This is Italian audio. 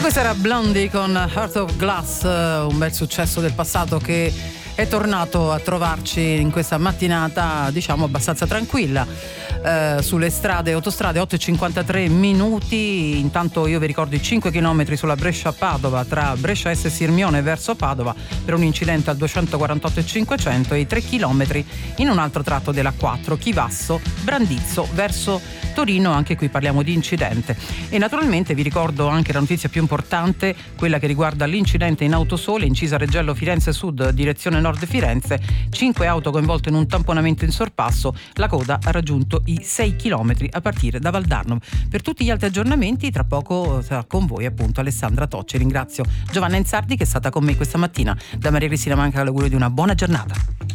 Questa era Blondie con Heart of Glass, un bel successo del passato che è tornato a trovarci in questa mattinata, diciamo, abbastanza tranquilla. Sulle strade, autostrade, 8:53 minuti. Intanto io vi ricordo i 5 km sulla Brescia-Padova, tra Brescia S. Sirmione verso Padova, per un incidente al 248 e 500, e i 3 km in un altro tratto della 4, Chivasso, Brandizzo verso Torino. Anche qui parliamo di incidente. E naturalmente vi ricordo anche la notizia più importante, quella che riguarda l'incidente in Autosole, incisa Reggello Firenze Sud, direzione nord Firenze, 5 auto coinvolte in un tamponamento in sorpasso, la coda ha raggiunto i 6 km a partire da Valdarno. Per tutti gli altri aggiornamenti tra poco sarà con voi appunto Alessandra Tocci. Ringrazio Giovanna Enzardi che è stata con me questa mattina. Da Maria Cristina Manca l'augurio di una buona giornata.